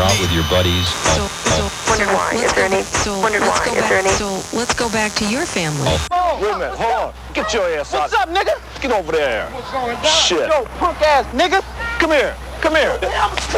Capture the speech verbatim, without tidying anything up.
out with your buddies. So, so, Wondered why. Is there any? so Wondered let's why. go Is back. there any? So let's go back to your family. Wait a minute, hold on. Get your ass out. What's up, nigga? Get over there. What's going down? Shit. Yo, punk ass nigga. Come here. Come here.